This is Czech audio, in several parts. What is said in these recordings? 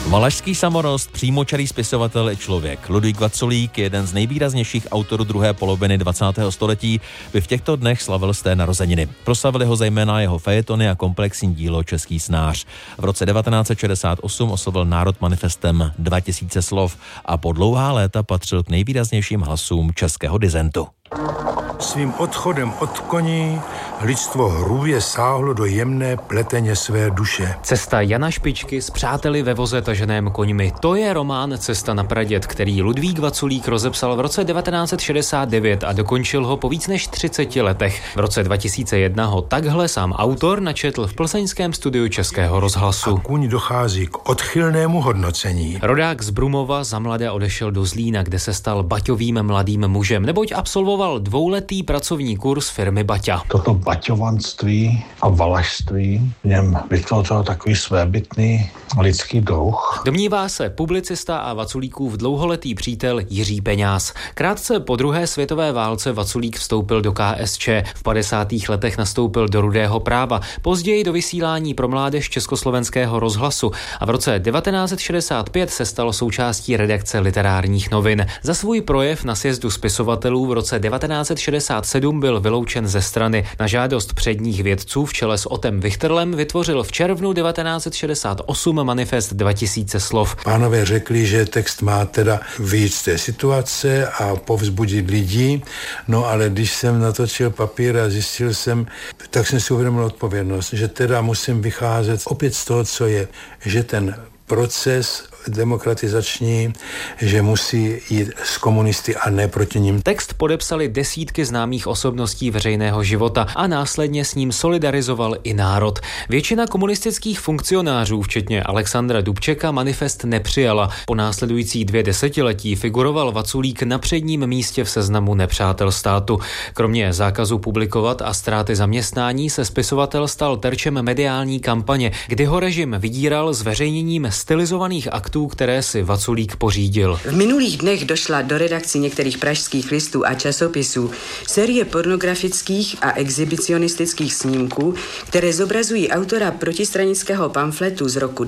Valašský samorost, přímočarý spisovatel i člověk. Ludvík Vaculík, jeden z nejvýraznějších autorů druhé poloviny 20. století, by v těchto dnech slavil své narozeniny. Proslavili ho zejména jeho fejetony a komplexní dílo Český snář. V roce 1968 oslovil národ manifestem 2000 slov a po dlouhá léta patřil k nejvýraznějším hlasům českého disentu. Svým odchodem od koní lidstvo hrubě sáhlo do jemné pleteně své duše. Cesta Jana Špičky s přáteli ve voze taženém koňmi. To je román Cesta na praděd, který Ludvík Vaculík rozepsal v roce 1969 a dokončil ho po víc než 30 letech. V roce 2001 ho takhle sám autor načetl v plzeňském studiu Českého rozhlasu. A kůň dochází k odchylnému hodnocení. Rodák z Brumova zamlada odešel do Zlína, kde se stal baťovým mladým mužem, neboť absolvoval dvouletý pracovní kurz firmy Baťa. Toto baťovanství a valašství v něm vytvořil takový svébytný lidský druh. Domnívá se publicista a Vaculíkův dlouholetý přítel Jiří Peňáz. Krátce po druhé světové válce Vaculík vstoupil do KSČ. V 50. letech nastoupil do Rudého práva, později do vysílání pro mládež Československého rozhlasu a v roce 1965 se stal součástí redakce Literárních novin. Za svůj projev na sjezdu spisovatelů v roce 1967 byl vyloučen ze strany. Na žádost předních vědců v čele s Otem Vichterlem vytvořil v červnu 1968 manifest 2000 slov. Pánové řekli, že text má teda vyjít z té situace a povzbudit lidi, no ale když jsem natočil papír a zjistil jsem, tak jsem si uvědomil odpovědnost, že teda musím vycházet opět z toho, co je, že ten proces demokratizační, že musí jít s komunisty a ne proti nim. Text podepsali desítky známých osobností veřejného života a následně s ním solidarizoval i národ. Většina komunistických funkcionářů, včetně Alexandra Dubčeka, manifest nepřijala. Po následující 2 desetiletí figuroval Vaculík na předním místě v seznamu nepřátel státu. Kromě zákazu publikovat a ztráty zaměstnání se spisovatel stal terčem mediální kampaně, kdy ho režim vydíral zveřejněním stylizovaných aktů, které si Vaculík pořídil. V minulých dnech došla do redakcí některých pražských listů a časopisů série pornografických a exhibicionistických snímků, které zobrazují autora protistranického pamfletu z roku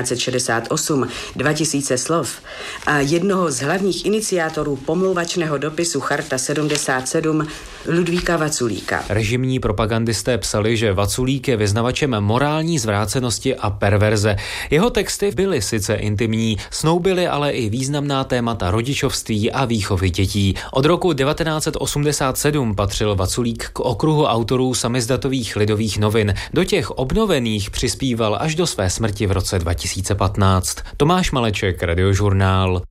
1968 2000 slov a jednoho z hlavních iniciátorů pomlouvačného dopisu Charta 77 Ludvíka Vaculíka. Režimní propagandisté psali, že Vaculík je vyznavačem morální zvrácenosti a perverze. Jeho texty byly sice intimní, snoubily ale i významná témata rodičovství a výchovy dětí. Od roku 1987 patřil Vaculík k okruhu autorů samizdatových Lidových novin. Do těch obnovených přispíval až do své smrti v roce 2015. Tomáš Maleček, Radiožurnál.